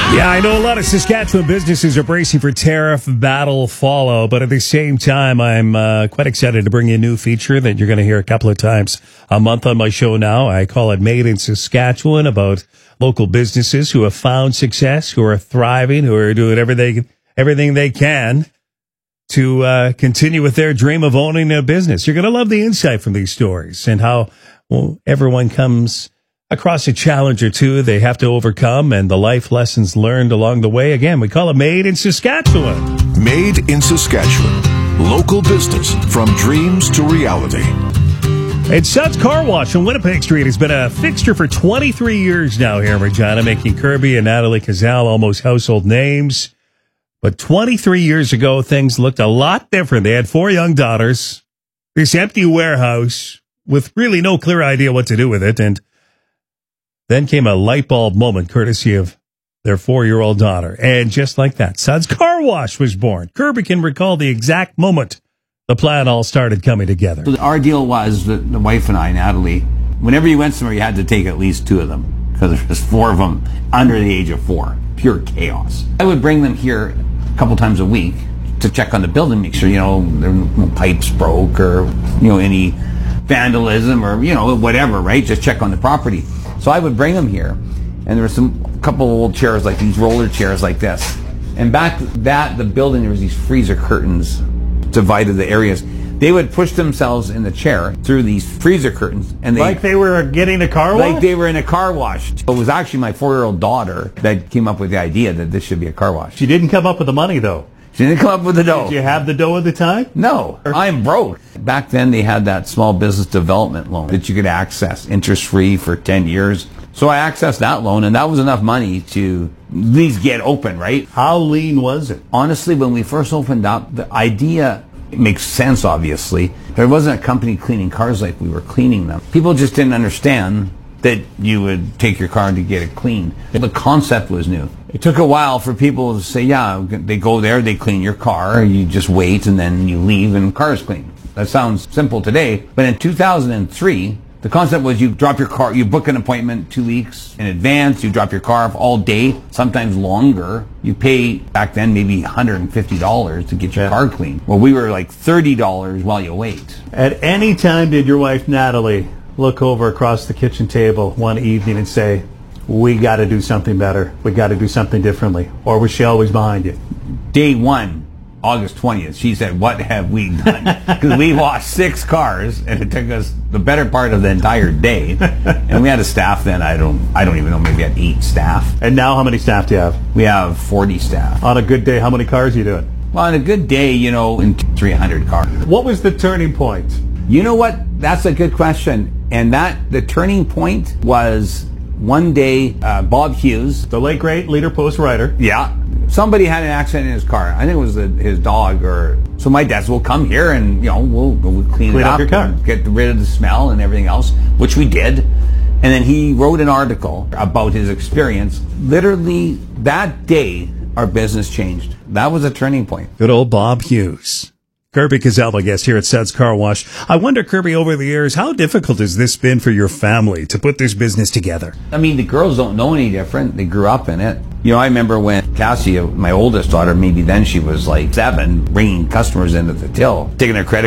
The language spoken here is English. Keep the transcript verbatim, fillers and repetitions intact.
Yeah, I know a lot of Saskatchewan businesses are bracing for tariff battle fallout, but at the same time, I'm uh, quite excited to bring you a new feature that you're going to hear a couple of times a month on my show now. I call it Made in Saskatchewan, about local businesses who have found success, who are thriving, who are doing everything, everything they can to uh, continue with their dream of owning a business. You're going to love the insight from these stories and how well, everyone comes across a challenge or two they have to overcome, and the life lessons learned along the way. Again, we call it Made in Saskatchewan. Made in Saskatchewan. Local business from dreams to reality. It's Suds Car Wash on Winnipeg Street. Has been a fixture for twenty-three years now here in Regina, making Kirby and Natalie Cazal almost household names. But twenty-three years ago, things looked a lot different. They had four young daughters, this empty warehouse with really no clear idea what to do with it, and then came a light bulb moment courtesy of their four-year-old daughter. And just like that, Suds Car Wash was born. Kirby can recall the exact moment the plan all started coming together. So our deal was that the wife and I, Natalie, whenever you went somewhere, you had to take at least two of them, because there was four of them under the age of four. Pure chaos. I would bring them here a couple times a week to check on the building, make sure, you know, there no pipes broke or, you know, any vandalism or, you know, whatever, right? Just check on the property. So I would bring them here, and there were some a couple of old chairs, like these roller chairs like this. And back that the building, there was these freezer curtains divided the areas. They would push themselves in the chair through these freezer curtains, and they like they were getting a car wash? Like they were in a car wash. It was actually my four-year-old daughter that came up with the idea that this should be a car wash. She didn't come up with the money, though. She didn't come up with the dough. Did you have the dough at the time? No, I'm broke. Back then, they had that small business development loan that you could access interest-free for ten years. So I accessed that loan, and that was enough money to at least get open, right? How lean was it? Honestly, when we first opened up, the idea makes sense, obviously. There wasn't a company cleaning cars like we were cleaning them. People just didn't understand that you would take your car to get it cleaned. The concept was new. It took a while for people to say, yeah, they go there, they clean your car, you just wait, and then you leave, and the car is clean. That sounds simple today, but in two thousand three, the concept was you drop your car, you book an appointment two weeks in advance, you drop your car off all day, sometimes longer. You pay, back then, maybe one hundred fifty dollars to get your yeah. car cleaned. Well, we were like thirty dollars while you wait. At any time did your wife, Natalie, look over across the kitchen table one evening and say, we got to do something better, we got to do something differently? Or was she always behind you? Day one, August twentieth, she said, what have we done? Because we washed six cars, and it took us the better part of the entire day. And we had a staff then, I don't I don't even know, maybe we had eight staff. And now how many staff do you have? We have forty staff. On a good day, how many cars are you doing? Well, on a good day, you know, in three hundred cars. What was the turning point? You know what? That's a good question. And that, the turning point was one day, uh, Bob Hughes. The late great Leader Post writer. Yeah. Somebody had an accident in his car. I think it was the, his dog, or so my dad said, we'll come here and, you know, we'll, we'll clean, clean it up, up your car, and get rid of the smell and everything else, which we did. And then he wrote an article about his experience. Literally that day, our business changed. That was a turning point. Good old Bob Hughes. Kirby Cazal, I guess, here at Suds Car Wash. I wonder, Kirby, over the years, how difficult has this been for your family to put this business together? I mean, the girls don't know any different. They grew up in it. You know, I remember when Cassie, my oldest daughter, maybe then she was like seven, bringing customers into the till, taking their credit